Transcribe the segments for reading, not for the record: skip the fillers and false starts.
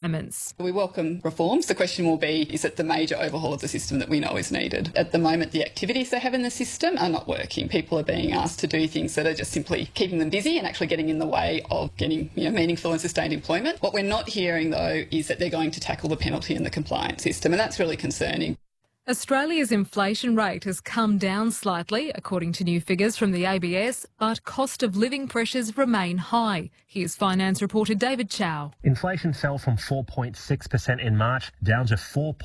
requirements. We welcome reforms. The question will be, is it the major overhaul of the system that we know is needed? At the moment, the activities they have in the system are not working. People are being asked to do things that are just simply keeping them busy and actually getting in the way of getting meaningful and sustained employment. What we're not hearing, though, is that they're going to tackle the penalty and the compliance system, and that's really concerning. Australia's inflation rate has come down slightly, according to new figures from the ABS, but cost of living pressures remain high. Here's finance reporter David Chow. Inflation fell from 4.6% in March down to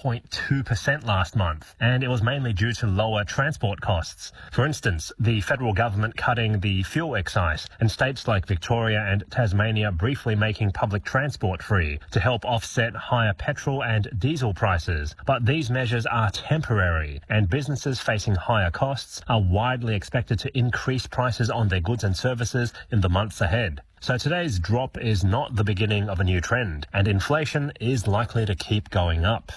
4.2% last month, and it was mainly due to lower transport costs. For instance, the federal government cutting the fuel excise, and states like Victoria and Tasmania briefly making public transport free to help offset higher petrol and diesel prices. But these measures are temporary, and businesses facing higher costs are widely expected to increase prices on their goods and services in the months ahead. So today's drop is not the beginning of a new trend, and inflation is likely to keep going up.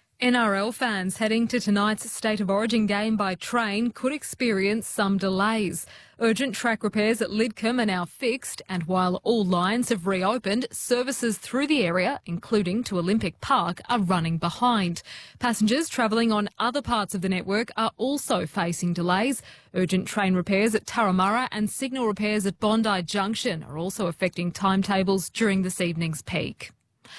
NRL fans heading to tonight's State of Origin game by train could experience some delays. Urgent track repairs at Lidcombe are now fixed, and while all lines have reopened, services through the area, including to Olympic Park, are running behind. Passengers travelling on other parts of the network are also facing delays. Urgent train repairs at Turramurra and signal repairs at Bondi Junction are also affecting timetables during this evening's peak.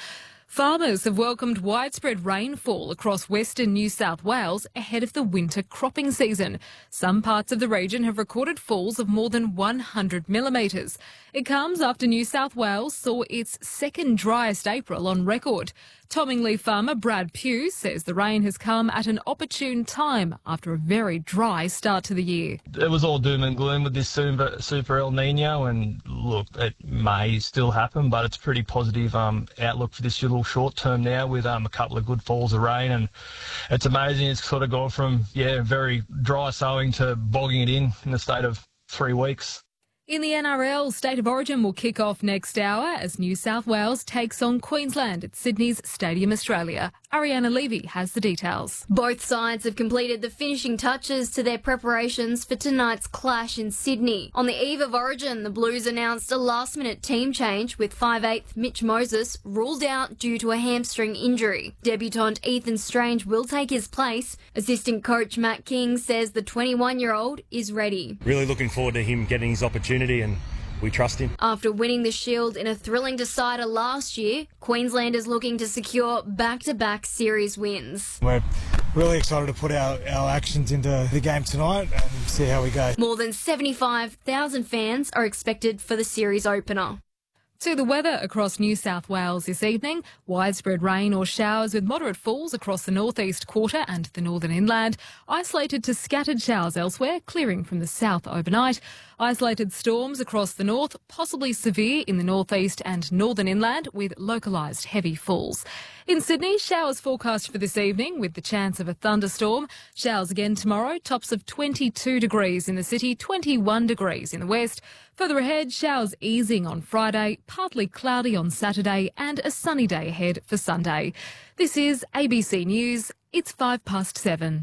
Farmers have welcomed widespread rainfall across Western New South Wales ahead of the winter cropping season. Some parts of the region have recorded falls of more than 100 millimetres. It comes after New South Wales saw its second driest April on record. Tomingley farmer Brad Pugh says the rain has come at an opportune time after a very dry start to the year. It was all doom and gloom with this super El Nino, and look, it may still happen, but it's pretty positive outlook for this little short term now with a couple of good falls of rain, and it's amazing. It's sort of gone from very dry sowing to bogging it in the state of 3 weeks. In the NRL, State of Origin will kick off next hour as New South Wales takes on Queensland at Sydney's Stadium Australia. Ariana Levy has the details. Both sides have completed the finishing touches to their preparations for tonight's clash in Sydney. On the eve of Origin, the Blues announced a last-minute team change with 5/8 Mitch Moses ruled out due to a hamstring injury. Debutant Ethan Strange will take his place. Assistant coach Matt King says the 21-year-old is ready. Really looking forward to him getting his opportunity, and we trust him. After winning the Shield in a thrilling decider last year, Queensland is looking to secure back-to-back series wins. We're really excited to put our actions into the game tonight and see how we go. More than 75,000 fans are expected for the series opener. To the weather across New South Wales this evening. Widespread rain or showers with moderate falls across the northeast quarter and the northern inland. Isolated to scattered showers elsewhere, clearing from the south overnight. Isolated storms across the north, possibly severe in the northeast and northern inland with localised heavy falls. In Sydney, showers forecast for this evening with the chance of a thunderstorm. Showers again tomorrow, tops of 22 degrees in the city, 21 degrees in the west. Further ahead, showers easing on Friday, partly cloudy on Saturday and a sunny day ahead for Sunday. This is ABC News. It's 7:05.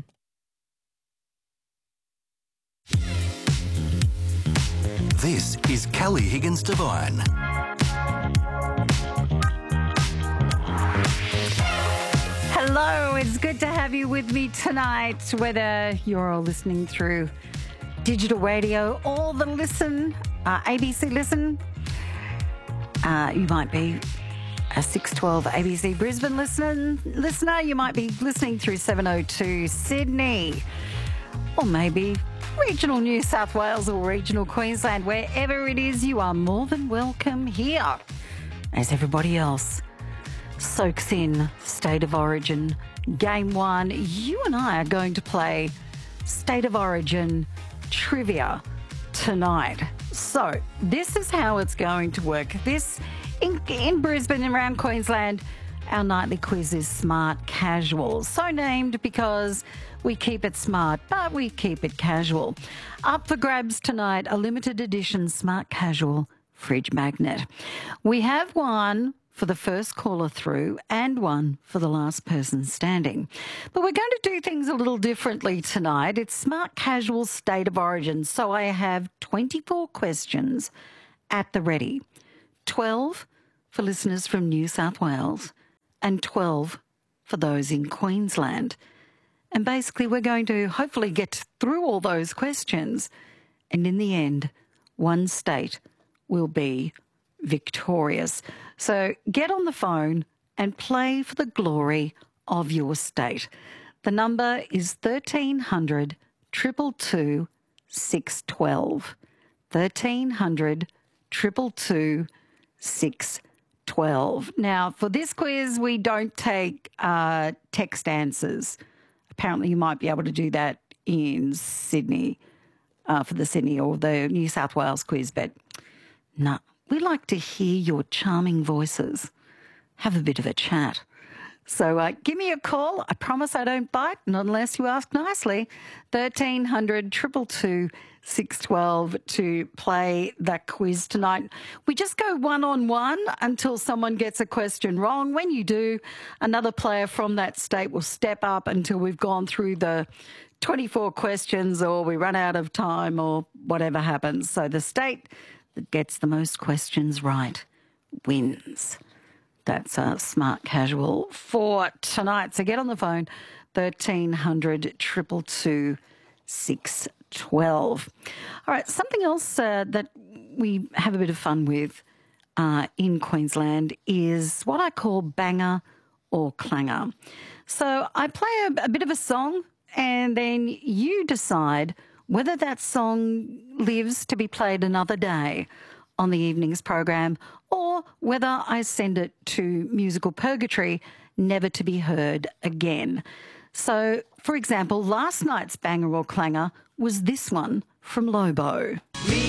This is Kelly Higgins Devine. Hello, it's good to have you with me tonight, whether you're all listening through digital radio or the ABC Listen. You might be a 612 ABC Brisbane listener. You might be listening through 702 Sydney, or maybe regional New South Wales or regional Queensland. Wherever it is, you are more than welcome here as everybody else soaks in State of Origin Game 1. You and I are going to play State of Origin trivia tonight. So this is how it's going to work. This in Brisbane and around Queensland, our nightly quiz is Smart Casual. So named because we keep it smart, but we keep it casual. Up for grabs tonight, a limited edition Smart Casual fridge magnet. We have one for the first caller through and one for the last person standing. But we're going to do things a little differently tonight. It's Smart Casual State of Origin. So I have 24 questions at the ready. 12 for listeners from New South Wales and 12 for those in Queensland. And basically, we're going to hopefully get through all those questions. And in the end, one state will be victorious. So get on the phone and play for the glory of your state. The number is 1300 222 612. 1300 222 612. Now, for this quiz, we don't take text answers. Apparently, you might be able to do that in Sydney, for the Sydney or the New South Wales quiz, but no, we like to hear your charming voices. Have a bit of a chat. So give me a call. I promise I don't bite, not unless you ask nicely. 1300 222 612 to play that quiz tonight. We just go one-on-one until someone gets a question wrong. When you do, another player from that state will step up until we've gone through the 24 questions or we run out of time or whatever happens. So the state that gets the most questions right wins. That's smart casual for tonight. So get on the phone, 1300 222 612. All right, something else that we have a bit of fun with in Queensland is what I call banger or clanger. So I play a bit of a song and then you decide whether that song lives to be played another day on the evening's program or whether I send it to musical purgatory, never to be heard again. So, for example, last night's banger or clanger was this one from Lobo.